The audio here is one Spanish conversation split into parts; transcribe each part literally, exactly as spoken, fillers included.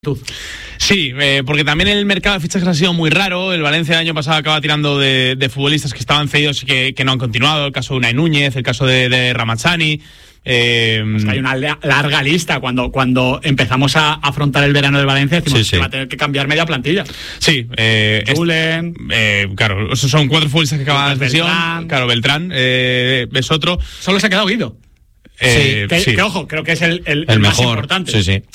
Sí, eh, porque también el mercado de fichajes ha sido muy raro. El Valencia el año pasado acaba tirando de, de futbolistas que estaban cedidos y que, que no han continuado. El caso de Unai Núñez, el caso de, de Ramazani. Eh, es que hay una larga lista. Cuando, cuando empezamos a afrontar el verano del Valencia, decimos sí, sí. que va a tener que cambiar media plantilla. Sí, eh, Julen, eh, claro, esos son cuatro futbolistas que acaban de cesión. Beltrán. Claro, Beltrán eh, es otro. Solo se ha quedado Guido. Eh, sí, que, sí. que ojo, creo que es el, el, el, el mejor, más importante. Sí, sí.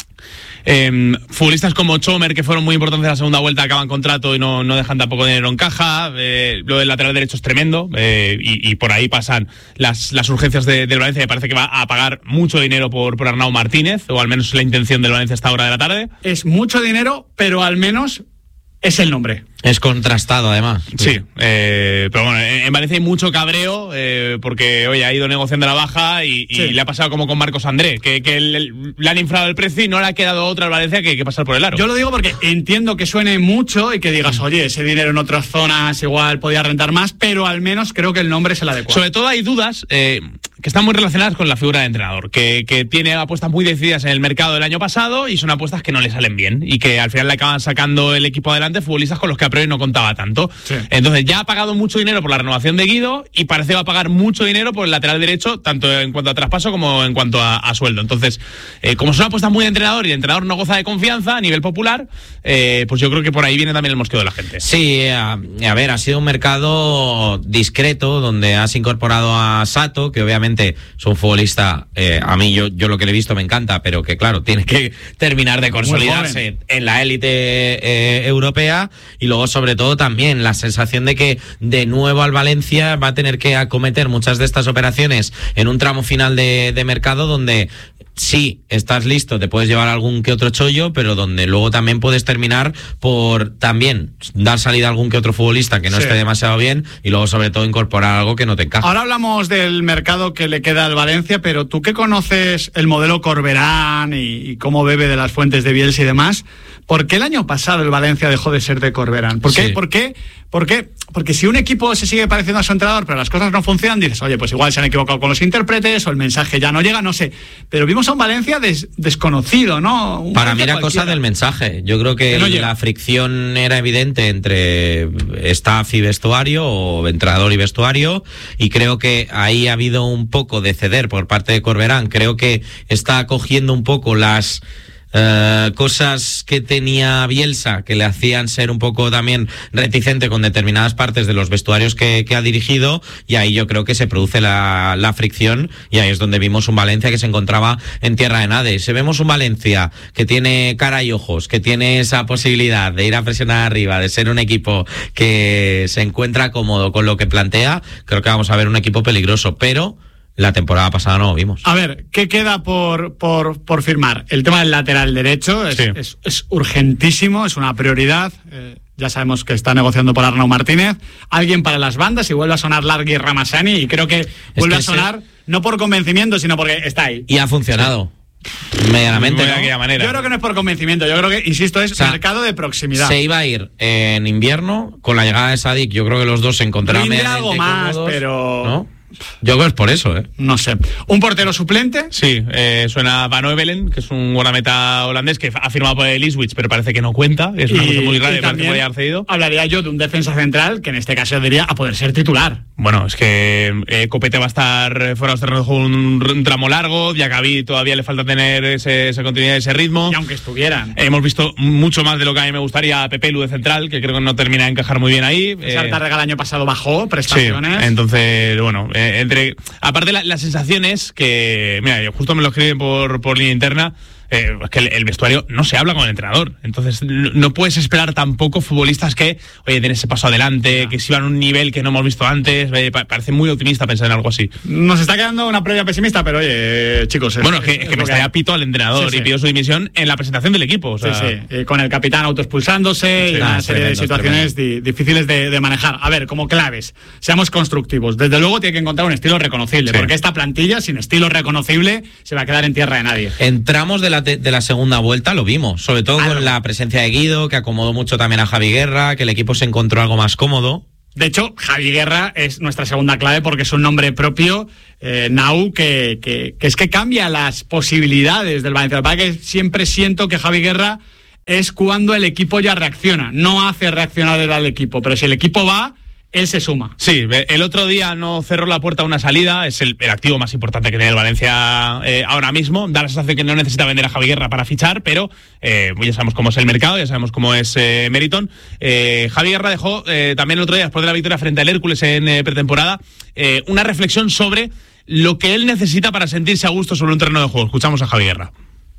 Eh, futbolistas como Chomer, que fueron muy importantes en la segunda vuelta, acaban contrato y no, no dejan tampoco dinero en caja. Eh, lo del lateral derecho es tremendo, eh, y, y por ahí pasan las, las urgencias de, del Valencia. Me parece que va a pagar mucho dinero por, por Arnau Martínez, o al menos la intención del Valencia a esta hora de la tarde. Es mucho dinero, pero al menos es el nombre. Es contrastado, además. Sí, eh, pero bueno, en Valencia hay mucho cabreo, eh, porque, oye, ha ido negociando la baja y, y sí. le ha pasado como con Marcos André, que, que le, le han inflado el precio y no le ha quedado otra al Valencia que, que pasar por el aro. Yo lo digo porque entiendo que suene mucho y que digas, oye, ese dinero en otras zonas igual podía rentar más, pero al menos creo que el nombre es el adecuado. Sobre todo hay dudas eh, que están muy relacionadas con la figura de entrenador, que, que tiene apuestas muy decididas en el mercado del año pasado y son apuestas que no le salen bien y que al final le acaban sacando el equipo adelante futbolistas con los que a priori no contaba tanto. Sí. Entonces ya ha pagado mucho dinero por la renovación de Guido y parece que va a pagar mucho dinero por el lateral derecho, tanto en cuanto a traspaso como en cuanto a, a sueldo. Entonces, eh, como son apuestas muy de entrenador y el entrenador no goza de confianza a nivel popular, eh, pues yo creo que por ahí viene también el mosqueo de la gente. Sí, a, a ver, ha sido un mercado discreto donde has incorporado a Sato, que obviamente es un futbolista, eh, a mí yo, yo lo que le he visto me encanta, pero que claro, tiene que terminar de consolidarse en la élite eh, europea. Y luego sobre todo también la sensación de que de nuevo al Valencia va a tener que acometer muchas de estas operaciones en un tramo final de, de mercado donde sí, estás listo, te puedes llevar algún que otro chollo, pero donde luego también puedes terminar por también dar salida a algún que otro futbolista que no sí. esté demasiado bien y luego sobre todo incorporar algo que no te encaja. Ahora hablamos del mercado que le queda al Valencia, pero tú que conoces el modelo Corberán y, y cómo bebe de las fuentes de Bielsa y demás, ¿por qué el año pasado el Valencia dejó de ser de Corberán? ¿Por qué? Sí. ¿Por qué? ¿Por qué? Porque si un equipo se sigue pareciendo a su entrenador, pero las cosas no funcionan, dices, oye, pues igual se han equivocado con los intérpretes o el mensaje ya no llega, no sé. Pero vimos a un Valencia des- desconocido, ¿no? Un Para mí era cualquiera. cosa del mensaje. Yo creo que, que no la fricción era evidente entre staff y vestuario, o entrenador y vestuario, y creo que ahí ha habido un poco de ceder por parte de Corberán. Creo que está cogiendo un poco las Uh, cosas que tenía Bielsa que le hacían ser un poco también reticente con determinadas partes de los vestuarios que, que ha dirigido, y ahí yo creo que se produce la, la fricción, y ahí es donde vimos un Valencia que se encontraba en tierra de nadie. Si vemos un Valencia que tiene cara y ojos, que tiene esa posibilidad de ir a presionar arriba, de ser un equipo que se encuentra cómodo con lo que plantea, creo que vamos a ver un equipo peligroso, pero la temporada pasada no lo vimos. A ver, ¿qué queda por, por, por firmar? El tema del lateral derecho es, sí. es, es urgentísimo, es una prioridad. Eh, ya sabemos que está negociando por Arnau Martínez. Alguien para las bandas, y vuelve a sonar Largui Ramazani, y creo que es vuelve que a sonar ese... no por convencimiento, sino porque está ahí. Y ha funcionado. Sí. Medianamente, de ¿no? aquella manera. Yo creo que no es por convencimiento, yo creo que, insisto, es o sea, mercado de proximidad. Se iba a ir en invierno, con la llegada de Sadik, yo creo que los dos se encontraban medianamente algo más, cómodos, pero... ¿no? Yo creo que es por eso, ¿eh? No sé. ¿Un portero suplente? Sí, eh, suena Van Oevelen, que es un guardameta holandés que ha firmado por el Ipswich, pero parece que no cuenta. Es una y, cosa muy rara y parece que podría haber cedido. Hablaría yo de un defensa central que en este caso diría a poder ser titular. Bueno, es que eh, Copete va a estar fuera de los terrenos con un, un tramo largo. Diacabí todavía le falta tener ese, esa continuidad, ese ritmo. Y aunque estuvieran. Eh, hemos visto mucho más de lo que a mí me gustaría a Pepelu de central, que creo que no termina de encajar muy bien ahí. César Tárrega el año pasado bajó prestaciones. Sí, entonces, bueno, eh, entre... Aparte, la, la sensación es que, mira, justo me lo escriben por, por línea interna, eh, que el, el vestuario no se habla con el entrenador. Entonces, no, no puedes esperar tampoco futbolistas que, oye, den ese paso adelante, no. que se van a un nivel que no hemos visto antes. Eh, parece muy optimista pensar en algo así. Nos está quedando una previa pesimista, pero oye, chicos. Es, bueno, es que, es que me estaría pito al entrenador sí, y pidió sí. su dimisión en la presentación del equipo. O sea. Sí, sí. Eh, con el capitán autoexpulsándose sí, y una serie tremendo, de situaciones di, difíciles de, de manejar. A ver, como claves, seamos constructivos. Desde luego tiene que encontrar un estilo reconocible, sí. porque esta plantilla sin estilo reconocible se va a quedar en tierra de nadie. Entramos de la, de, de la segunda vuelta, lo vimos, sobre todo claro. con la presencia de Guido, que acomodó mucho también a Javi Guerra, que el equipo se encontró algo más cómodo. De hecho, Javi Guerra es nuestra segunda clave porque es un nombre propio, eh, Nau, que, que, que es que cambia las posibilidades del Valencia. Para que siempre siento que Javi Guerra es cuando el equipo ya reacciona, no hace reaccionar al equipo, pero si el equipo va, él se suma. Sí, el otro día no cerró la puerta a una salida, es el, el activo más importante que tiene el Valencia eh, ahora mismo. Da la sensación que no necesita vender a Javi Guerra para fichar, pero eh, ya sabemos cómo es el mercado, ya sabemos cómo es eh, Meriton. Eh, Javi Guerra dejó eh, también el otro día, después de la victoria frente al Hércules en eh, pretemporada, eh, una reflexión sobre lo que él necesita para sentirse a gusto sobre un terreno de juego. Escuchamos a Javi Guerra.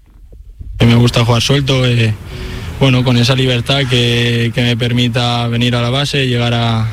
Me gusta jugar suelto, eh, bueno, con esa libertad que, que me permita venir a la base, llegar a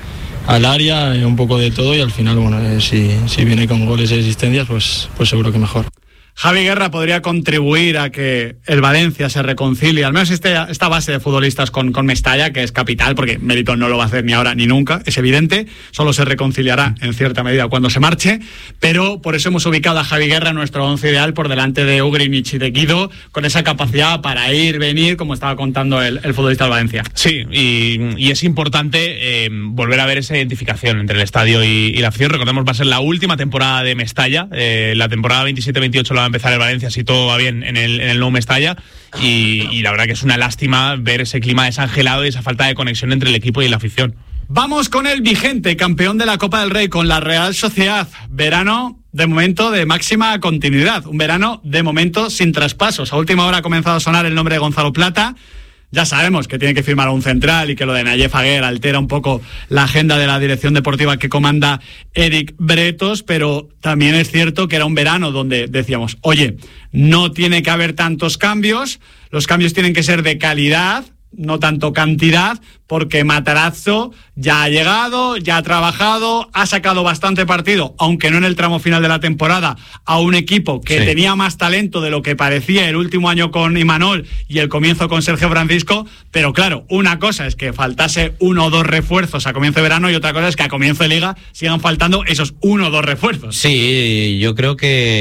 al área, un poco de todo, y al final, bueno, eh, si, si viene con goles y asistencias, pues, pues seguro que mejor. Javi Guerra podría contribuir a que el Valencia se reconcilie, al menos este, esta base de futbolistas con, con Mestalla, que es capital, porque Meriton no lo va a hacer ni ahora ni nunca, es evidente, solo se reconciliará en cierta medida cuando se marche, pero por eso hemos ubicado a Javi Guerra en nuestro once ideal por delante de Ugrinic y de Guido, con esa capacidad para ir, venir, como estaba contando el, el futbolista del Valencia. Sí, y, y es importante eh, volver a ver esa identificación entre el estadio y, y la afición. Recordemos, va a ser la última temporada de Mestalla, eh, la temporada veintisiete veintiocho la va a empezar el Valencia si todo va bien en el, en el nuevo Mestalla, y, y la verdad que es una lástima ver ese clima desangelado y esa falta de conexión entre el equipo y la afición. Vamos con el vigente campeón de la Copa del Rey, con la Real Sociedad. Verano de momento de máxima continuidad, un verano de momento sin traspasos. A última hora ha comenzado a sonar el nombre de Gonzalo Plata. Ya sabemos que tiene que firmar a un central y que lo de Nayef Aguer altera un poco la agenda de la dirección deportiva que comanda Eric Bretos, pero también es cierto que era un verano donde decíamos, oye, no tiene que haber tantos cambios, los cambios tienen que ser de calidad, no tanto cantidad, porque Matarazzo ya ha llegado, ya ha trabajado, ha sacado bastante partido, aunque no en el tramo final de la temporada, a un equipo que sí tenía más talento de lo que parecía el último año con Imanol y el comienzo con Sergio Francisco, pero claro, una cosa es que faltase uno o dos refuerzos a comienzo de verano y otra cosa es que a comienzo de liga sigan faltando esos uno o dos refuerzos. Sí, yo creo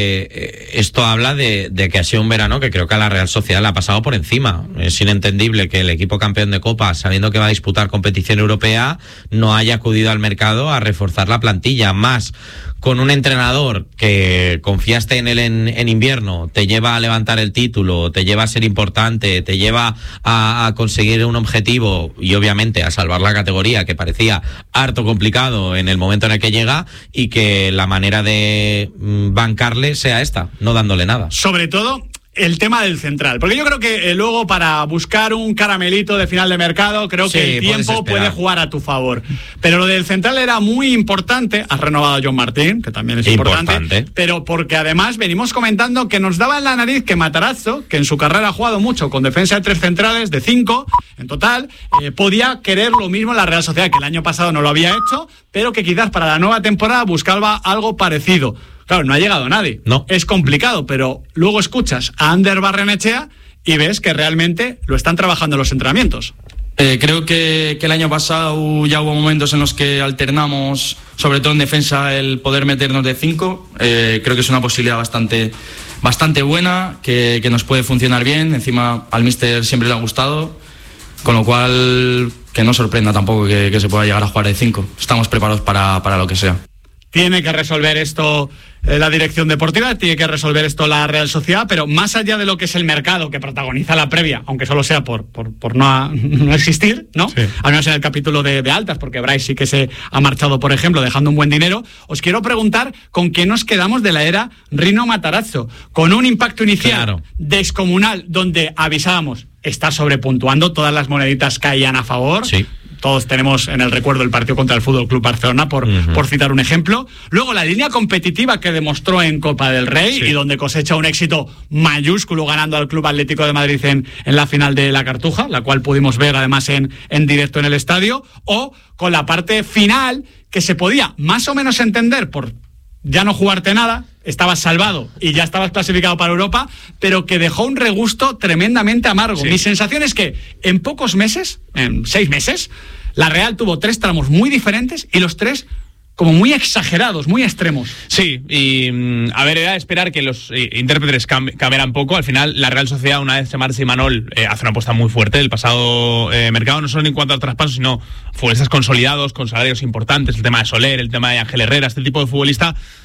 que esto habla de, de que ha sido un verano que creo que a la Real Sociedad le ha pasado por encima. Es inentendible que el equipo campeón de Copa, sabiendo que va a disputar competición europea, no haya acudido al mercado a reforzar la plantilla, más con un entrenador que confiaste en él en, en invierno, te lleva a levantar el título, te lleva a ser importante, te lleva a, a conseguir un objetivo y obviamente a salvar la categoría, que parecía harto complicado en el momento en el que llega, y que la manera de bancarle sea esta, no dándole nada. Sobre todo el tema del central, porque yo creo que eh, luego para buscar un caramelito de final de mercado, creo sí, que el tiempo puede jugar a tu favor, pero lo del central era muy importante. Has renovado a John Martín, que también es importante, importante, pero porque además venimos comentando que nos daba en la nariz que Matarazzo, que en su carrera ha jugado mucho con defensa de tres centrales, de cinco en total, eh, podía querer lo mismo en la Real Sociedad, que el año pasado no lo había hecho, pero que quizás para la nueva temporada buscaba algo parecido. Claro, no ha llegado nadie. No. Es complicado, pero luego escuchas a Ander Barrenechea y ves que realmente lo están trabajando en los entrenamientos. Eh, creo que, que el año pasado ya hubo momentos en los que alternamos, sobre todo en defensa, el poder meternos de cinco. Eh, creo que es una posibilidad bastante, bastante buena, que, que nos puede funcionar bien. Encima al míster siempre le ha gustado, con lo cual que no sorprenda tampoco que, que se pueda llegar a jugar de cinco. Estamos preparados para, para lo que sea. Tiene que resolver esto eh, la dirección deportiva, tiene que resolver esto la Real Sociedad, pero más allá de lo que es el mercado que protagoniza la previa, aunque solo sea por, por, por no, no existir, ¿no? Sí. Al menos en el capítulo de, de altas, porque Bryce sí que se ha marchado, por ejemplo, dejando un buen dinero. Os quiero preguntar con qué nos quedamos de la era Rino Matarazzo, con un impacto inicial claro. descomunal, donde avisábamos, está sobrepuntuando, todas las moneditas caían a favor. Sí. Todos tenemos en el recuerdo el partido contra el Fútbol Club Barcelona, por, uh-huh. por citar un ejemplo. Luego la línea competitiva que demostró en Copa del Rey, sí. y donde cosecha un éxito mayúsculo ganando al Club Atlético de Madrid en, en la final de la Cartuja, la cual pudimos ver además en, en directo en el estadio, o con la parte final que se podía más o menos entender por ya no jugarte nada, estabas salvado y ya estabas clasificado para Europa, pero que dejó un regusto tremendamente amargo. Sí. Mi sensación es que en pocos meses, en seis meses, la Real tuvo tres tramos muy diferentes y los tres como muy exagerados, muy extremos. Sí, y a ver, era esperar que los eh, intérpretes cam- cambiaran poco. Al final, la Real Sociedad, una vez se marcha Imanol, eh, hace una apuesta muy fuerte del pasado eh, mercado, no solo en cuanto al traspaso, sino futbolistas consolidados, con salarios importantes, el tema de Soler, el tema de Ángel Herrera, este tipo de futbolista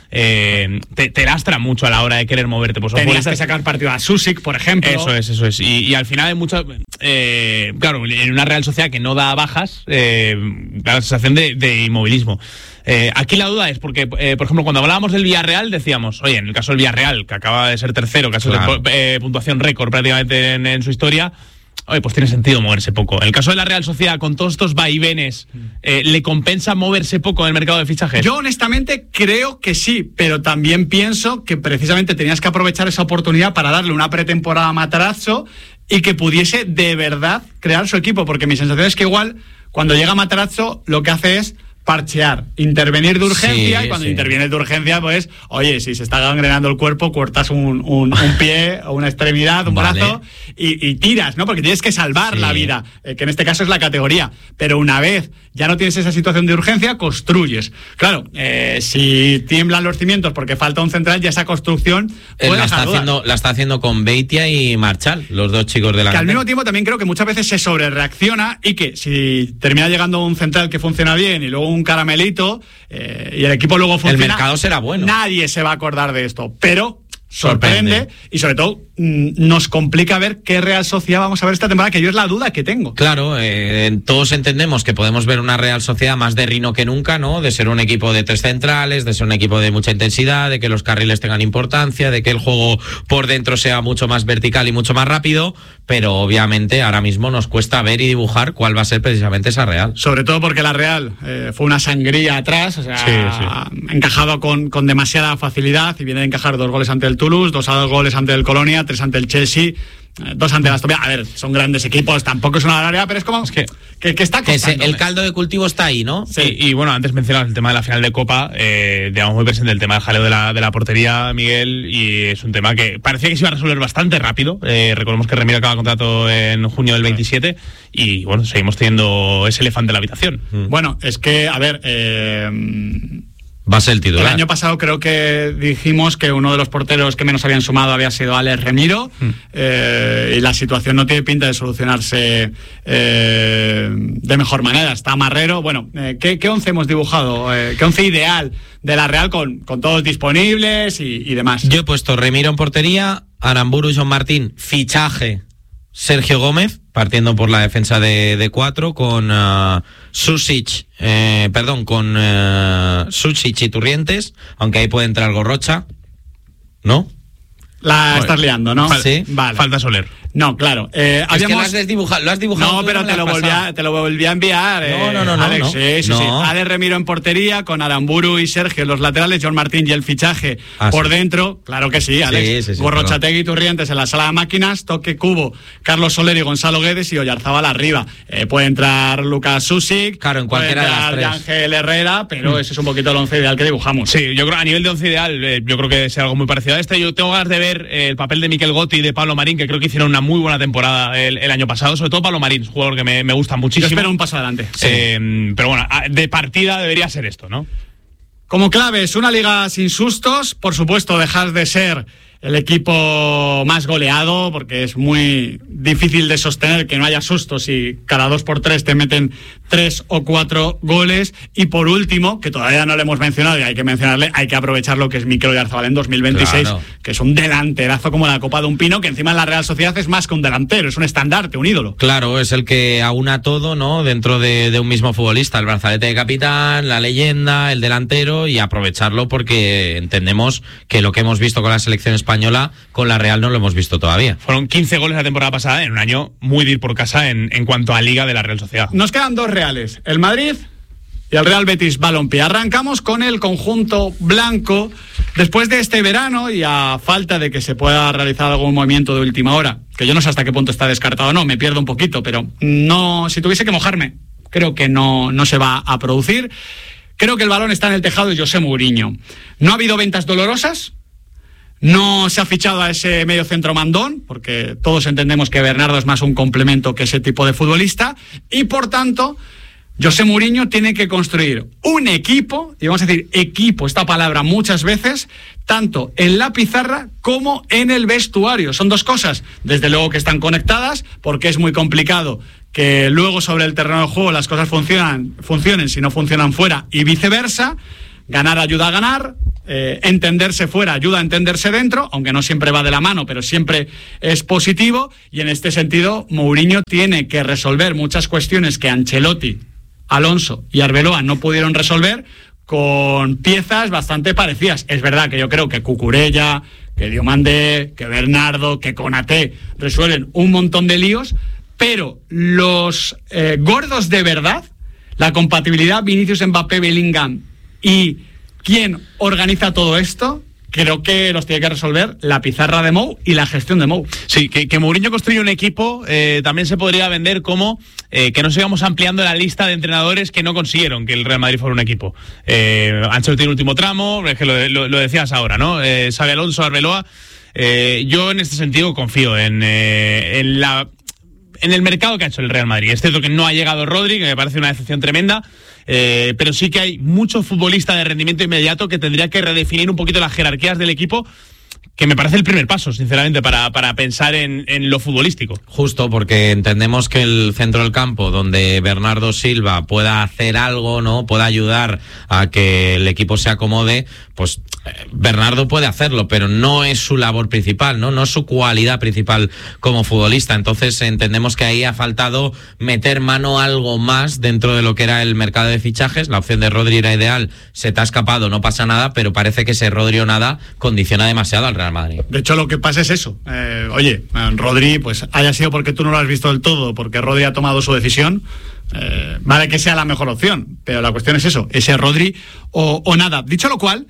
eh, te, te lastra mucho a la hora de querer moverte. Pues tenías que sacar partido a Susic, por ejemplo. Eso es, eso es. Y, y al final hay mucho, eh, claro, en una Real Sociedad que no da bajas, eh, da la sensación de, de inmovilismo. Eh, aquí la duda es porque, eh, por ejemplo, cuando hablábamos del Villarreal decíamos, oye, en el caso del Villarreal, que acaba de ser tercero, que ha sido claro. eh, puntuación récord prácticamente en, en su historia, oye, pues tiene sentido moverse poco. En el caso de la Real Sociedad, con todos estos vaivenes, eh, ¿le compensa moverse poco en el mercado de fichajes? Yo honestamente creo que sí, pero también pienso que precisamente tenías que aprovechar esa oportunidad para darle una pretemporada a Matarazzo y que pudiese de verdad crear su equipo, porque mi sensación es que igual cuando llega Matarazzo lo que hace es parchear, intervenir de urgencia, sí, y cuando sí. intervienes de urgencia, pues, oye, si se está gangrenando el cuerpo, cortas un, un, un pie o una extremidad, un vale. brazo y, y tiras, ¿no? Porque tienes que salvar sí. la vida, eh, que en este caso es la categoría. Pero una vez ya no tienes esa situación de urgencia, construyes. Claro, eh, si tiemblan los cimientos porque falta un central, ya esa construcción puede la está haciendo, la está haciendo con Beitia y Marchal, los dos chicos de la que al mismo tiempo también creo que muchas veces se sobrereacciona y que si termina llegando un central que funciona bien y luego un caramelito eh, y el equipo luego funciona, el mercado será bueno. Nadie se va a acordar de esto, pero sorprende, sorprende. Y sobre todo mmm, nos complica ver qué Real Sociedad vamos a ver esta temporada, que yo es la duda que tengo. Claro, eh, todos entendemos que podemos ver una Real Sociedad más de Rino que nunca, ¿no? De ser un equipo de tres centrales, de ser un equipo de mucha intensidad, de que los carriles tengan importancia, de que el juego por dentro sea mucho más vertical y mucho más rápido, pero obviamente ahora mismo nos cuesta ver y dibujar cuál va a ser precisamente esa Real. Sobre todo porque la Real eh, fue una sangría atrás, o sea, sí, sí. ha encajado con, con demasiada facilidad y viene a encajar dos goles ante el Toulouse, dos a dos goles ante el Colonia, tres ante el Chelsea, dos ante el Aston Villa. A ver, son grandes equipos, tampoco es una área, pero es como es que, que, que está costando. El caldo de cultivo está ahí, ¿no? Sí, y, y bueno, antes mencionabas el tema de la final de Copa, eh, digamos muy presente el tema del jaleo de la, de la portería, Miguel, y es un tema que parecía que se iba a resolver bastante rápido. Eh, recordemos que Remiro acaba contrato en junio del veintisiete y bueno, seguimos teniendo ese elefante en la habitación. Mm. Bueno, es que, a ver, eh... va a ser el titular. El año pasado creo que dijimos que uno de los porteros que menos habían sumado había sido Alex Remiro, mm. eh, y la situación no tiene pinta de solucionarse eh, de mejor manera. Está Marrero. Bueno, eh, ¿qué, ¿qué once hemos dibujado? Eh, ¿Qué once ideal de la Real con, con todos disponibles y, y demás? Yo he puesto Remiro en portería, Aramburu y John Martín, fichaje Sergio Gómez, partiendo por la defensa de, de cuatro, con uh, Susic, eh, perdón, con uh, Susic y Turrientes, aunque ahí puede entrar Gorrocha, ¿no? La bueno, estás liando, ¿no? Fal- sí, vale. Falta Soler. No, claro. Eh, es habíamos... que lo has desdibujado, lo has dibujado. No, pero te lo, volví a, te lo volví a enviar. Eh, no, no, no, Alex, no. Sí, sí, no. sí. Alex Remiro en portería, con Aramburu y Sergio en los laterales, John Martín y el fichaje ah, por sí. dentro. Claro que sí, Alex. Sí, sí, sí, Gorrochategui y Turrientes en la sala de máquinas, Toque Cubo, Carlos Soler y Gonzalo Guedes y Oyarzábal arriba. Eh, puede entrar Lucas Susic, claro, en cualquiera puede entrar de las tres. Ángel Herrera, pero mm. ese es un poquito el once ideal que dibujamos. Sí, yo creo a nivel de once ideal, eh, yo creo que es algo muy parecido a este. Yo tengo ganas de ver eh, el papel de Miquel Gotti y de Pablo Marín, que creo que hicieron una muy buena temporada El, el año pasado, sobre todo Pablo Marín, un jugador que me, me gusta muchísimo. Yo espero un paso adelante. Sí. Eh, pero bueno, de partida debería ser esto, ¿no? Como claves, una liga sin sustos, por supuesto, dejar de ser el equipo más goleado, porque es muy difícil de sostener que no haya sustos y cada dos por tres te meten tres o cuatro goles. Y por último, que todavía no le hemos mencionado y hay que mencionarle, hay que aprovechar lo que es Mikel Oyarzabal en dos mil veintiséis, claro. que es un delanterazo como la copa de un pino, que encima en la Real Sociedad es más que un delantero, es un estandarte, un ídolo. Claro, es el que aúna todo, ¿no? Dentro de, de un mismo futbolista, el brazalete de capitán, la leyenda, el delantero, y aprovecharlo porque entendemos que lo que hemos visto con la selección española con la Real no lo hemos visto todavía. Fueron quince goles la temporada pasada en un año muy de ir por casa en, en cuanto a Liga de la Real Sociedad. Nos quedan dos Reales, el Madrid y el Real Betis Balompié. Arrancamos con el conjunto blanco después de este verano y a falta de que se pueda realizar algún movimiento de última hora, que yo no sé hasta qué punto está descartado o no, me pierdo un poquito, pero no, si tuviese que mojarme, creo que no, no se va a producir. Creo que el balón está en el tejado de José Mourinho. No ha habido ventas dolorosas. No se ha fichado a ese medio centro mandón, porque todos entendemos que Bernardo es más un complemento que ese tipo de futbolista, y por tanto, José Mourinho tiene que construir un equipo, y vamos a decir equipo, esta palabra muchas veces, tanto en la pizarra como en el vestuario. Son dos cosas, desde luego que están conectadas, porque es muy complicado que luego sobre el terreno de juego las cosas funcionan, funcionen si no funcionan fuera, y viceversa. ganar ayuda a ganar, eh, entenderse fuera ayuda a entenderse dentro, aunque no siempre va de la mano, pero siempre es positivo, y en este sentido Mourinho tiene que resolver muchas cuestiones que Ancelotti, Alonso y Arbeloa no pudieron resolver con piezas bastante parecidas. Es verdad que yo creo que Cucurella, que Diomandé, que Bernardo, que Konaté resuelven un montón de líos, pero los eh, gordos de verdad, la compatibilidad Vinicius, Mbappé, Bellingham y quién organiza todo esto, creo que los tiene que resolver la pizarra de Mou y la gestión de Mou. Sí, que, que Mourinho construye un equipo, eh, también se podría vender como eh, que nos sigamos ampliando la lista de entrenadores que no consiguieron que el Real Madrid fuera un equipo. Eh, Ancelotti el último tramo, es que lo, lo, lo decías ahora, ¿no? Eh, Xabi Alonso, Arbeloa. Eh, yo en este sentido confío en, eh, en la... en el mercado que ha hecho el Real Madrid. Es cierto que no ha llegado Rodri, que me parece una decepción tremenda, eh, pero sí que hay muchos futbolistas de rendimiento inmediato que tendría que redefinir un poquito las jerarquías del equipo, que me parece el primer paso, sinceramente, para, para pensar en, en lo futbolístico. Justo, porque entendemos que el centro del campo, donde Bernardo Silva pueda hacer algo, ¿no? Pueda ayudar a que el equipo se acomode, pues Bernardo puede hacerlo, pero no es su labor principal, ¿no? No es su cualidad principal como futbolista. Entonces entendemos que ahí ha faltado meter mano algo más dentro de lo que era el mercado de fichajes. La opción de Rodri era ideal, se te ha escapado, no pasa nada, pero parece que ese Rodri o nada condiciona demasiado al Real Madrid. De hecho, lo que pasa es eso. Eh, oye, Rodri, pues haya sido porque tú no lo has visto del todo, porque Rodri ha tomado su decisión, eh, vale que sea la mejor opción, pero la cuestión es eso, ese Rodri o, o nada. Dicho lo cual,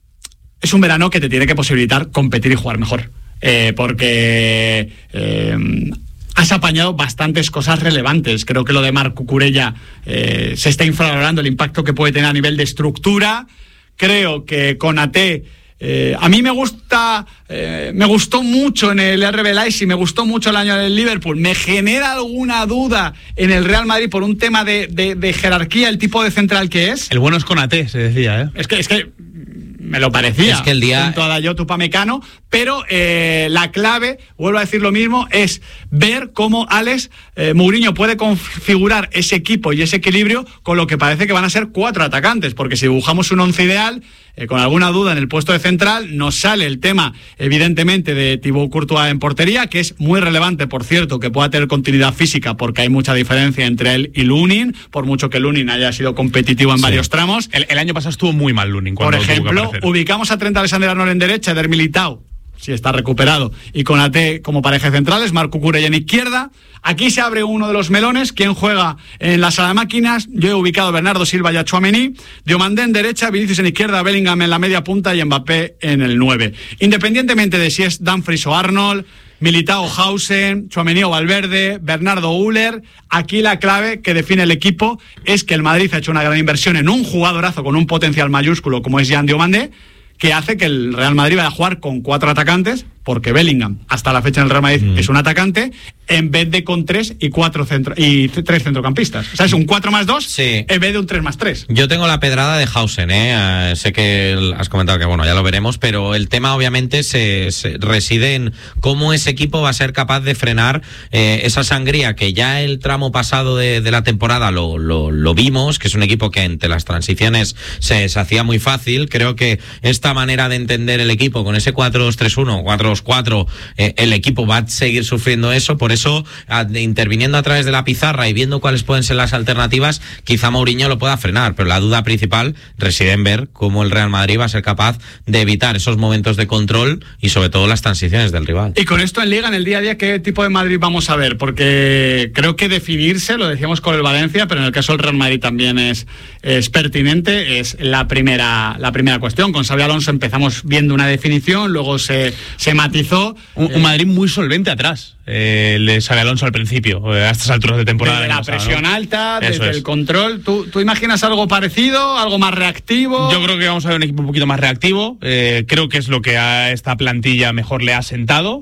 es un verano que te tiene que posibilitar competir y jugar mejor, eh, porque eh, has apañado bastantes cosas relevantes. Creo que lo de Marc Cucurella eh, se está infravalorando el impacto que puede tener a nivel de estructura. Creo que Konaté, eh, a mí me gusta, eh, me gustó mucho en el R B Leipzig, me gustó mucho el año del Liverpool. Me genera alguna duda en el Real Madrid por un tema de, de, de jerarquía, el tipo de central que es. El bueno es Konaté, se decía, ¿eh? Es que, es que me lo parecía, es que el día... junto a Dayot Upamecano, pero eh, la clave, vuelvo a decir lo mismo, es ver cómo Alex eh, Mourinho puede configurar ese equipo y ese equilibrio con lo que parece que van a ser cuatro atacantes, porque si dibujamos un once ideal, eh, con alguna duda en el puesto de central, nos sale el tema, evidentemente, de Thibaut Courtois en portería, que es muy relevante, por cierto, que pueda tener continuidad física, porque hay mucha diferencia entre él y Lunin, por mucho que Lunin haya sido competitivo en sí. varios tramos. El, el año pasado estuvo muy mal Lunin. Por ejemplo, ubicamos a Trent Alexander-Arnold en derecha, Eder Militao, si está recuperado, y Konaté como pareja centrales, Marc Cucurella en izquierda. Aquí se abre uno de los melones. ¿Quién juega en la sala de máquinas? Yo he ubicado a Bernardo Silva y a Tchouaméni, Diomandé en derecha, Vinicius en izquierda, Bellingham en la media punta y Mbappé en el nueve. Independientemente de si es Dumfries o Arnold, Militao, Hausen, Tchouaméni o Valverde, Bernardo, Uller, aquí la clave que define el equipo es que el Madrid ha hecho una gran inversión en un jugadorazo con un potencial mayúsculo como es Jan Diomandé, que hace que el Real Madrid vaya a jugar con cuatro atacantes, porque Bellingham hasta la fecha en el Real Madrid mm. es un atacante, en vez de con tres y cuatro centro y tres centrocampistas. O sea, es un cuatro más dos sí. en vez de un tres más tres. Yo tengo la pedrada de Hausen, ¿eh? Uh, sé que has comentado que, bueno, ya lo veremos, pero el tema obviamente se, se reside en cómo ese equipo va a ser capaz de frenar eh, esa sangría que ya el tramo pasado de, de la temporada lo, lo, lo vimos, que es un equipo que entre las transiciones se, se hacía muy fácil. Creo que esta manera de entender el equipo con ese cuatro dos tres uno, cuatro dos cuatro, eh, el equipo va a seguir sufriendo eso. Por eso, a, de, interviniendo a través de la pizarra y viendo cuáles pueden ser las alternativas, quizá Mourinho lo pueda frenar, pero la duda principal reside en ver cómo el Real Madrid va a ser capaz de evitar esos momentos de control y sobre todo las transiciones del rival. Y con esto en Liga, en el día a día, ¿qué tipo de Madrid vamos a ver? Porque creo que definirse, lo decíamos con el Valencia, pero en el caso del Real Madrid también es, es pertinente, es la primera, la primera cuestión. Con Xabi Alonso empezamos viendo una definición, luego se, se matizó. Un, un Madrid muy solvente atrás, eh, el de Xabi Alonso al principio, eh, a estas alturas de temporada. Desde la pasado, presión ¿no? alta, Eso desde es. el control. ¿Tú, ¿Tú imaginas algo parecido, algo más reactivo? Yo creo que vamos a ver un equipo un poquito más reactivo. Eh, creo que es lo que a esta plantilla mejor le ha sentado.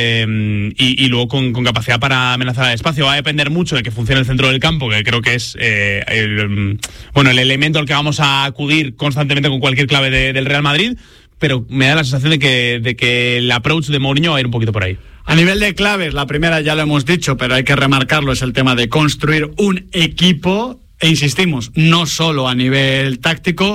Eh, y, y luego con, con capacidad para amenazar al espacio. Va a depender mucho de que funcione el centro del campo, que creo que es eh, el, bueno, el elemento al que vamos a acudir constantemente con cualquier clave de, del Real Madrid. Pero me da la sensación de que, de que el approach de Mourinho va a ir un poquito por ahí. A nivel de claves, la primera ya lo hemos dicho, pero hay que remarcarlo, es el tema de construir un equipo, e insistimos, no solo a nivel táctico.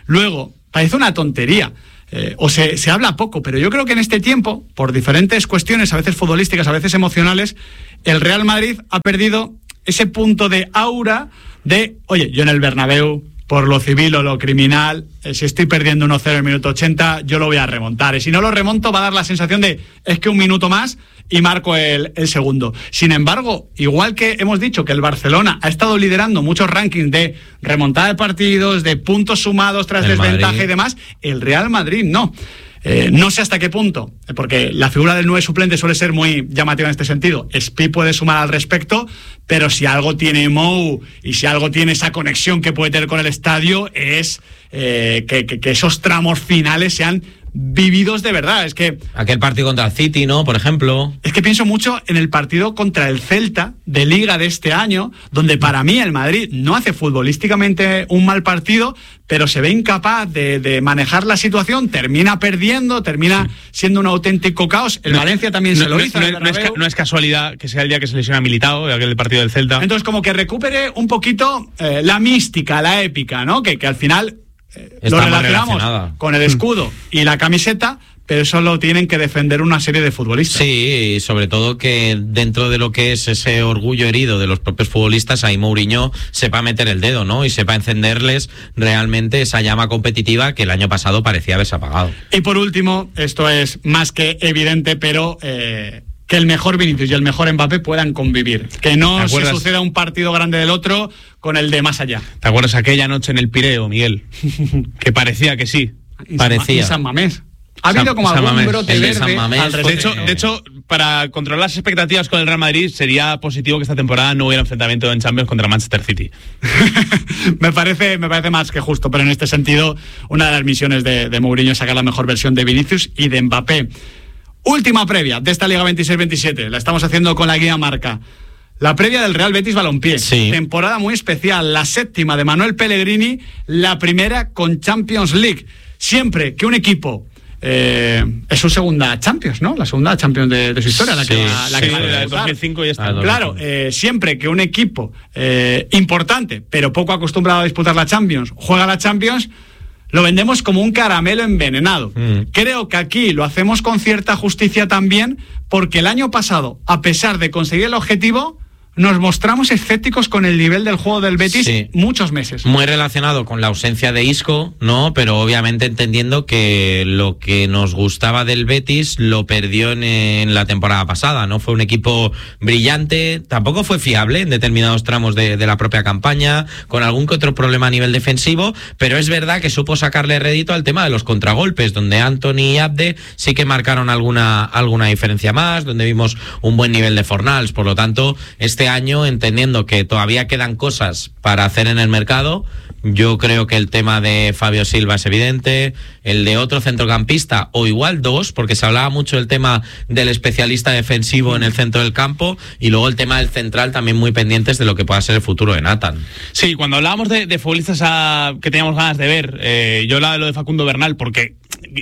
Luego, parece una tontería. Eh, o se, se habla poco, pero yo creo que en este tiempo, por diferentes cuestiones, a veces futbolísticas, a veces emocionales, el Real Madrid ha perdido ese punto de aura de, oye, yo en el Bernabéu, por lo civil o lo criminal, eh, si estoy perdiendo uno cero en el minuto ochenta, yo lo voy a remontar. Y si no lo remonto, va a dar la sensación de, es que un minuto más y marco el, el segundo. Sin embargo, igual que hemos dicho que el Barcelona ha estado liderando muchos rankings de remontada de partidos, de puntos sumados tras el desventaja Madrid y demás, el Real Madrid no. Eh, no sé hasta qué punto, porque la figura del nueve suplente suele ser muy llamativa en este sentido. Spi puede sumar al respecto, pero si algo tiene Mou y si algo tiene esa conexión que puede tener con el estadio es eh, que, que, que esos tramos finales sean vividos de verdad. Es que aquel partido contra el City, ¿no? Por ejemplo. Es que pienso mucho en el partido contra el Celta de Liga de este año, donde para mí el Madrid no hace futbolísticamente un mal partido, pero se ve incapaz de, de manejar la situación, termina perdiendo, termina siendo un auténtico caos. El no, Valencia también no, se lo no, hizo. No, no, es, no es casualidad que sea el día que se lesiona Militao, aquel partido del Celta. Entonces, como que recupere un poquito eh, la mística, la épica, ¿no? Que, que al final eh, lo relacionamos con el escudo y la camiseta, pero eso lo tienen que defender una serie de futbolistas. Sí, y sobre todo que dentro de lo que es ese orgullo herido de los propios futbolistas, ahí Mourinho sepa meter el dedo, ¿no? Y sepa encenderles realmente esa llama competitiva que el año pasado parecía haberse apagado. Y por último, esto es más que evidente, pero eh, que el mejor Vinicius y el mejor Mbappé puedan convivir. Que no se suceda un partido grande del otro con el de más allá. ¿Te acuerdas aquella noche en el Pireo, Miguel? Que parecía que sí. Parecía. En San Mamés. Ha habido San, como San algún Mamés. brote verde San Mamés, al de, hecho, de hecho, para controlar las expectativas con el Real Madrid, sería positivo que esta temporada no hubiera enfrentamiento en Champions contra Manchester City. me parece me parece más que justo, pero en este sentido, una de las misiones de, de Mourinho es sacar la mejor versión de Vinicius y de Mbappé. Última previa de esta Liga veintiséis veintisiete, la estamos haciendo con la guía Marca. La previa del Real Betis Balompié. Sí. Temporada muy especial, la séptima de Manuel Pellegrini, la primera con Champions League. Siempre que un equipo Eh, es su segunda Champions, ¿no? La segunda Champions de, de su historia, la que sí, va, la sí, que va la de dos mil cinco y está. Ah, claro, eh, siempre que un equipo eh, importante, pero poco acostumbrado a disputar la Champions, juega la Champions, lo vendemos como un caramelo envenenado. Mm. Creo que aquí lo hacemos con cierta justicia también, porque el año pasado, a pesar de conseguir el objetivo, nos mostramos escépticos con el nivel del juego del Betis sí. muchos meses. Muy relacionado con la ausencia de Isco, ¿no? Pero obviamente entendiendo que lo que nos gustaba del Betis lo perdió en, en la temporada pasada, ¿no? Fue un equipo brillante, tampoco fue fiable en determinados tramos de, de la propia campaña, con algún que otro problema a nivel defensivo, pero es verdad que supo sacarle rédito al tema de los contragolpes, donde Antony y Abde sí que marcaron alguna, alguna diferencia más, donde vimos un buen nivel de Fornals, por lo tanto, este año, entendiendo que todavía quedan cosas para hacer en el mercado, yo creo que el tema de Fabio Silva es evidente, el de otro centrocampista, o igual dos, porque se hablaba mucho del tema del especialista defensivo en el centro del campo, y luego el tema del central, también muy pendientes de lo que pueda ser el futuro de Nathan. Sí, cuando hablábamos de, de futbolistas a, que teníamos ganas de ver, eh, yo hablaba de lo de Facundo Bernal, porque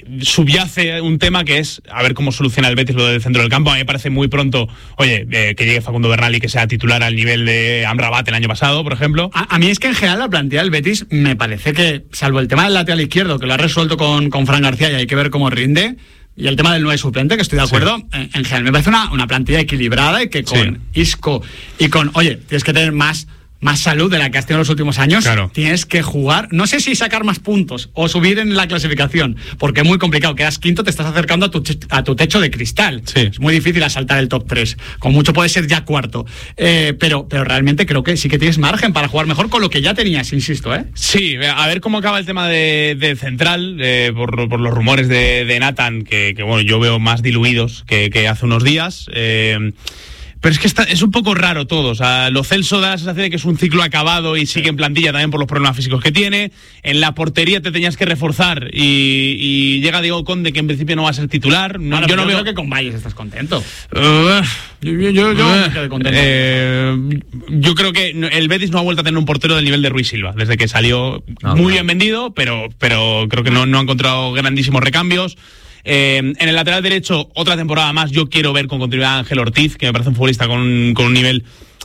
subyace un tema que es a ver cómo soluciona el Betis lo del centro del campo. A mí me parece muy pronto, oye, eh, que llegue Facundo Bernal y que sea titular al nivel de Amrabat el año pasado, por ejemplo. A, a mí es que en general la plantilla del Betis me parece que, salvo el tema del lateral izquierdo, que lo ha resuelto con, con Fran García y hay que ver cómo rinde, y el tema del nueve suplente, que estoy de acuerdo, sí. en, en general me parece una, una plantilla equilibrada y que con sí. Isco y con, oye, tienes que tener más más salud de la que has tenido en los últimos años, claro. Tienes que jugar, no sé si sacar más puntos o subir en la clasificación, porque es muy complicado, quedas quinto, te estás acercando a tu, a tu techo de cristal, sí. Es muy difícil asaltar el top tres, con mucho puede ser ya cuarto, eh, pero, pero realmente creo que sí que tienes margen para jugar mejor con lo que ya tenías, insisto, ¿eh? Sí, a ver cómo acaba el tema de, de central, eh, por, por los rumores de, de Nathan, que, que bueno, yo veo más diluidos que, que hace unos días, eh, pero es que está, es un poco raro todo. O sea, Lo Celso da la sensación de que es un ciclo acabado y sigue en plantilla también por los problemas físicos que tiene. En la portería te tenías que reforzar y, y llega Diego Conde, que en principio no va a ser titular. No, bueno, yo no yo veo creo que con Valles estás contento. Uh, yo yo, yo, yo uh, me quedé contento. Eh, yo creo que el Betis no ha vuelto a tener un portero del nivel de Ruiz Silva desde que salió. No, muy no. bien vendido, pero, pero creo que no, no ha encontrado grandísimos recambios. Eh, en el lateral derecho, otra temporada más, yo quiero ver con continuidad a Ángel Ortiz, que me parece un futbolista con, con un nivel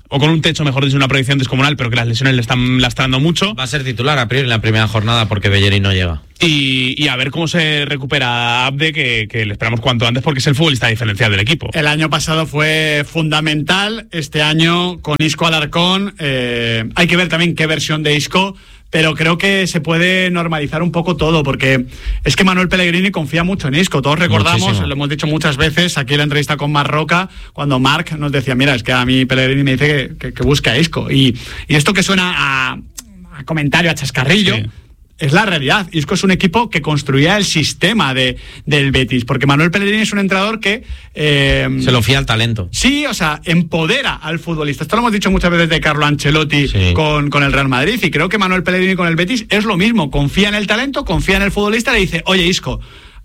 o con un techo, mejor dicho, una proyección descomunal, pero que las lesiones le están lastrando mucho. Va a ser titular a priori en la primera jornada porque Bellerín no llega. Y, y a ver cómo se recupera Abde, que, que le esperamos cuanto antes porque es el futbolista diferencial del equipo. El año pasado fue fundamental, este año con Isco Alarcón, eh, hay que ver también qué versión de Isco, pero creo que se puede normalizar un poco todo, porque es que Manuel Pellegrini confía mucho en Isco. Todos recordamos, Muchísimo. Lo hemos dicho muchas veces aquí en la entrevista con Marc Roca, cuando Marc nos decía, mira, es que a mí Pellegrini me dice que, que, que busque a Isco. Y, y esto que suena a, a comentario, a chascarrillo, sí, es la realidad. Isco es un equipo que construía el sistema de, del Betis, porque Manuel Pellegrini es un entrenador que... Eh, se lo fía al talento. Sí, o sea, empodera al futbolista. Esto lo hemos dicho muchas veces de Carlo Ancelotti, sí, con, con el Real Madrid, y creo que Manuel Pellegrini con el Betis es lo mismo. Confía en el talento, confía en el futbolista, le dice, oye, Isco,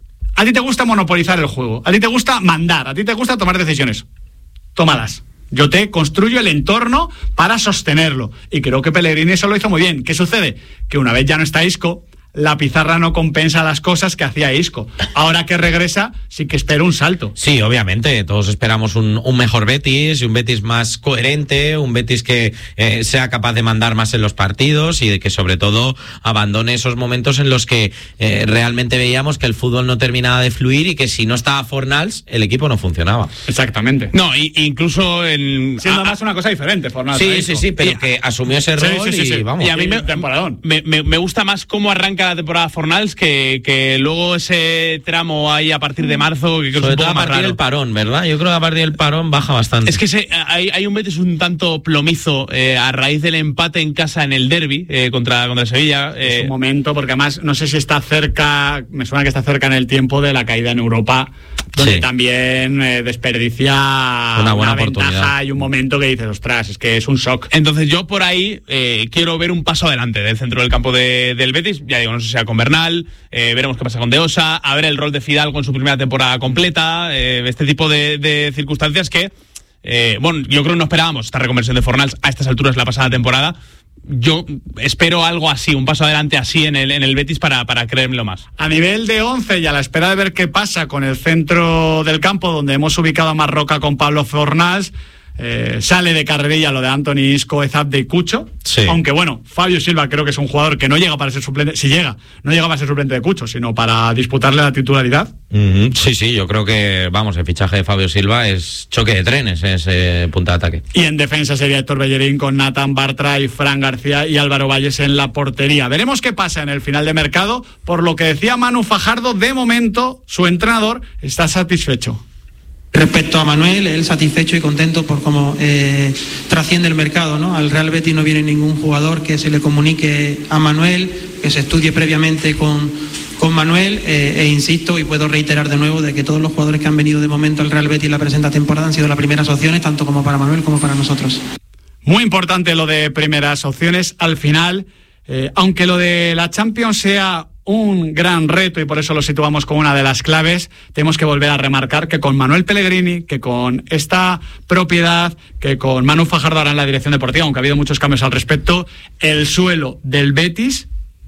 a ti te gusta monopolizar el juego, a ti te gusta mandar, a ti te gusta tomar decisiones, tómalas. Yo te construyo el entorno para sostenerlo. Y creo que Pellegrini eso lo hizo muy bien. ¿Qué sucede? Que una vez ya no está Isco, la pizarra no compensa las cosas que hacía Isco. Ahora que regresa, sí que espero un salto. Sí, obviamente, todos esperamos un, un mejor Betis, un Betis más coherente, un Betis que eh, sea capaz de mandar más en los partidos y de que sobre todo abandone esos momentos en los que eh, realmente veíamos que el fútbol no terminaba de fluir y que si no estaba Fornals, el equipo no funcionaba. Exactamente. No, y, incluso en... siendo ah, más una cosa diferente, Fornals. Sí, sí, sí, pero y, que asumió ese rol sí, sí, sí, sí. y vamos. Y a mí me, me, me, me gusta más cómo arranca la temporada Fornals que, que luego ese tramo ahí a partir de marzo, que creo sobre que es un poco todo a partir más raro. del parón, ¿verdad? Yo creo que a partir del parón baja bastante. Es que se, hay, hay un Betis un tanto plomizo eh, a raíz del empate en casa en el derbi eh, contra, contra Sevilla. Eh. Es un momento, porque además no sé si está cerca, me suena que está cerca en el tiempo de la caída en Europa, donde sí, también eh, desperdicia una buena una oportunidad. Ventaja y un momento que dices, ostras, es que es un shock. Entonces yo por ahí eh, quiero ver un paso adelante del centro del campo de, del Betis, ya digo, no sé si sea con Bernal, eh, veremos qué pasa con De Osa, a ver el rol de Fidalgo en su primera temporada completa, eh, este tipo de, de circunstancias que, eh, bueno, yo creo que no esperábamos esta reconversión de Fornals a estas alturas la pasada temporada. Yo espero algo así, un paso adelante así en el, en el Betis para, para creérmelo más. A nivel de once y a la espera de ver qué pasa con el centro del campo, donde hemos ubicado a Marc Roca con Pablo Fornals, Eh, sale de carrerilla lo de Anthony, Isco, Ezabde y Cucho, sí, aunque bueno, Fabio Silva creo que es un jugador que no llega para ser suplente, si llega, no llega para ser suplente de Cucho, sino para disputarle la titularidad. Mm-hmm. Sí, sí, yo creo que, vamos, el fichaje de Fabio Silva es choque de trenes, es eh, punta de ataque. Y en defensa sería Héctor Bellerín con Nathan Bartra y Fran García y Álvaro Valles en la portería. Veremos qué pasa en el final de mercado. Por lo que decía Manu Fajardo, de momento su entrenador está satisfecho. Respecto a Manuel, él satisfecho y contento por cómo eh, trasciende el mercado, ¿no? Al Real Betis no viene ningún jugador que se le comunique a Manuel, que se estudie previamente con, con Manuel, eh, e insisto y puedo reiterar de nuevo de que todos los jugadores que han venido de momento al Real Betis la presente temporada han sido las primeras opciones, tanto como para Manuel como para nosotros. Muy importante lo de primeras opciones al final, eh, aunque lo de la Champions sea un gran reto y por eso lo situamos como una de las claves, tenemos que volver a remarcar que con Manuel Pellegrini, que con esta propiedad, que con Manu Fajardo ahora en la dirección deportiva, aunque ha habido muchos cambios al respecto, el suelo del Betis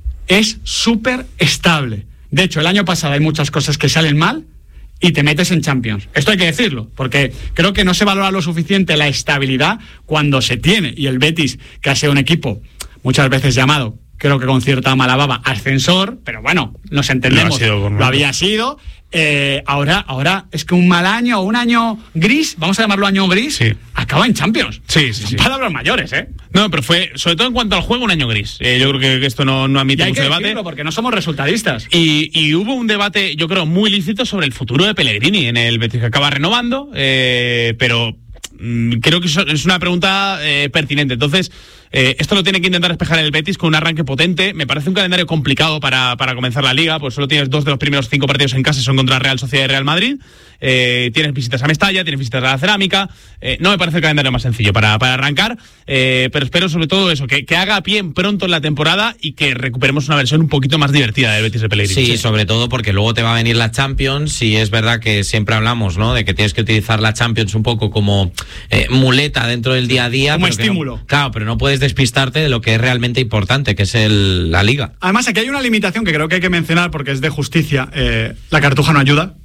es súper estable. De hecho, el año pasado hay muchas cosas que salen mal y te metes en Champions. Esto hay que decirlo, porque creo que no se valora lo suficiente la estabilidad cuando se tiene. Y el Betis, que ha sido un equipo muchas veces llamado, creo que con cierta mala baba, ascensor, pero bueno, nos entendemos, lo, lo había sido. Eh, ahora, ahora es que un mal año o un año gris, vamos a llamarlo año gris, sí, acaba en Champions. Sí, sí, sí. Palabras mayores, ¿eh? No, pero fue, sobre todo en cuanto al juego, un año gris. Eh, yo creo que, que esto no, no admite mucho debate. Porque no somos resultadistas. Y, y hubo un debate, yo creo, muy lícito sobre el futuro de Pellegrini en el Betis, que acaba renovando, eh, pero mmm, creo que es una pregunta eh, pertinente. Entonces, Eh, esto lo tiene que intentar despejar el Betis con un arranque potente. Me parece un calendario complicado para, para comenzar la Liga, pues solo tienes dos de los primeros cinco partidos en casa, son contra Real Sociedad y Real Madrid. Eh, tienes visitas a Mestalla, tienes visitas a la Cerámica. Eh, no me parece el calendario más sencillo para, para arrancar, eh, pero espero sobre todo eso, que, que haga pie pronto en la temporada y que recuperemos una versión un poquito más divertida del Betis de Pellegrini. Sí, sí, sobre todo porque luego te va a venir la Champions y es verdad que siempre hablamos, ¿no?, de que tienes que utilizar la Champions un poco como eh, muleta dentro del día a día. Como pero estímulo. No, claro, pero no puedes despistarte de lo que es realmente importante, que es el, la Liga. Además, aquí hay una limitación que creo que hay que mencionar porque es de justicia. Eh, la Cartuja no ayuda.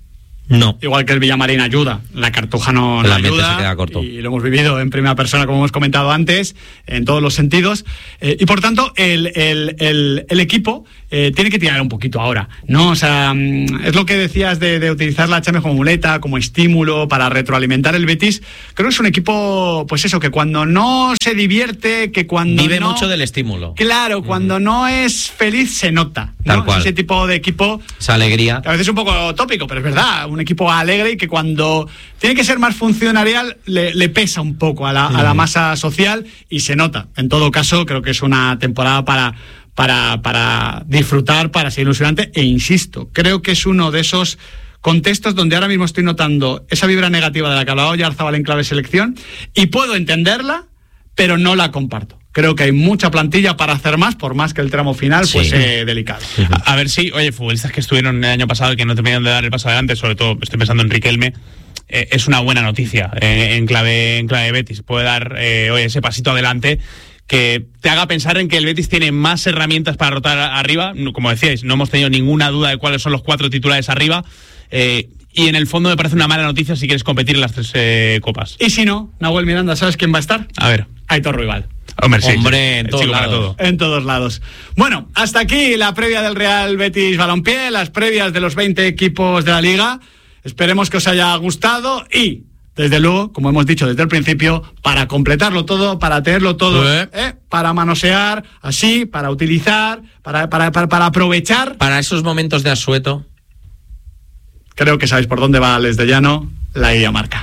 No. Igual que el Villamarín ayuda, la Cartuja no, no ayuda. Se queda corto. Y lo hemos vivido en primera persona, como hemos comentado antes, en todos los sentidos. Eh, y por tanto, el, el, el, el equipo eh, tiene que tirar un poquito ahora, ¿no? O sea, es lo que decías de, de utilizar la Champions como muleta, como estímulo para retroalimentar el Betis. Creo que es un equipo, pues eso, que cuando no se divierte, que cuando Vive no... mucho del estímulo. Claro, cuando mm. no es feliz se nota, ¿no? Tal cual. Ese tipo de equipo... Esa alegría. A veces es un poco tópico, pero es verdad. Un equipo alegre y que cuando tiene que ser más funcionarial le, le pesa un poco a la, mm. a la masa social y se nota. En todo caso, creo que es una temporada para, para, para disfrutar, para ser ilusionante. E insisto, creo que es uno de esos contextos donde ahora mismo estoy notando esa vibra negativa de la que hablaba Oyarzabal en clave selección y puedo entenderla, pero no la comparto. Creo que hay mucha plantilla para hacer más, por más que el tramo final sí. fuese delicado. A, a ver si, oye, futbolistas que estuvieron el año pasado y que no terminaron de dar el paso adelante, sobre todo estoy pensando en Riquelme, eh, es una buena noticia eh, en clave en clave Betis. Puede dar eh, oye, ese pasito adelante que te haga pensar en que el Betis tiene más herramientas para rotar arriba. Como decíais, no hemos tenido ninguna duda de cuáles son los cuatro titulares arriba. Eh, y en el fondo me parece una mala noticia si quieres competir en las tres eh, copas. Y si no, Nahuel Miranda, ¿sabes quién va a estar? A ver. Aitor Ruibal. Hombre, sí, Hombre, sí, en todos lados. todo. En todos lados. Bueno, hasta aquí la previa del Real Betis Balompié, las previas de los veinte equipos de la Liga. Esperemos que os haya gustado y, desde luego, como hemos dicho desde el principio, para completarlo todo, para tenerlo todo, ¿Eh? ¿eh? para manosear, así, para utilizar, para, para, para, para aprovechar. Para esos momentos de asueto. Creo que sabéis por dónde va Les de Llano, la guía marca.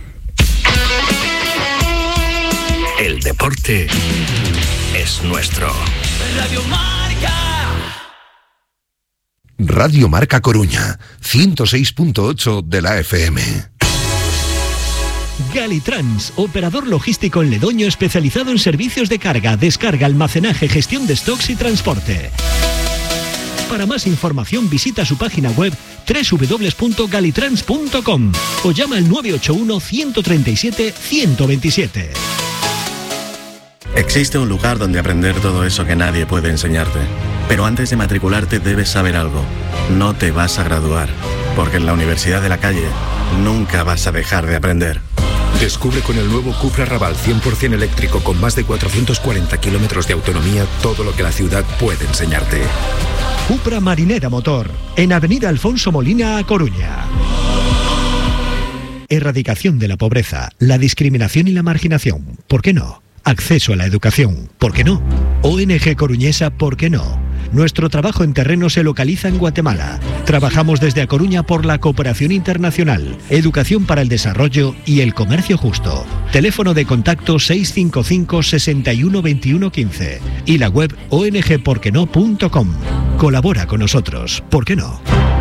El deporte es nuestro. Radio Marca. Radio Marca Coruña, ciento seis punto ocho de la F M. Galitrans, operador logístico en Ledoño especializado en servicios de carga, descarga, almacenaje, gestión de stocks y transporte. Para más información visita su página web doble u doble u doble u punto galitrans punto com o llama al nueve ocho uno, uno tres siete, uno dos siete. Existe un lugar donde aprender todo eso que nadie puede enseñarte. Pero antes de matricularte debes saber algo. No te vas a graduar, porque en la Universidad de la Calle nunca vas a dejar de aprender. Descubre con el nuevo Cupra Raval cien por ciento eléctrico con más de cuatrocientos cuarenta kilómetros de autonomía todo lo que la ciudad puede enseñarte. Cupra Marinera Motor, en Avenida Alfonso Molina, A Coruña. Erradicación de la pobreza, la discriminación y la marginación. ¿Por qué no? Acceso a la educación. ¿Por qué no? O N G Coruñesa. ¿Por qué no? Nuestro trabajo en terreno se localiza en Guatemala. Trabajamos desde A Coruña por la cooperación internacional, educación para el desarrollo y el comercio justo. Teléfono de contacto seis cinco cinco, seis uno, dos uno uno cinco y la web o n g por qué no punto com. Colabora con nosotros. ¿Por qué no?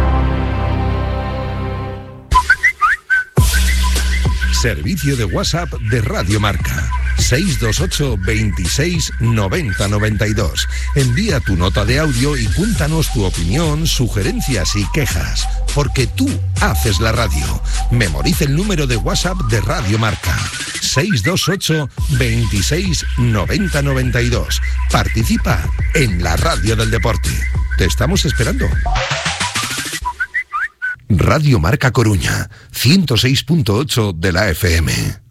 Servicio de WhatsApp de Radio Marca. seis dos ocho, veintiséis, noventa, noventa y dos. Envía tu nota de audio y cuéntanos tu opinión, sugerencias y quejas. Porque tú haces la radio. Memoriza el número de WhatsApp de Radio Marca. seis dos ocho, veintiséis, noventa, noventa y dos. Participa en la radio del deporte. Te estamos esperando. Radio Marca Coruña, ciento seis punto ocho de la F M.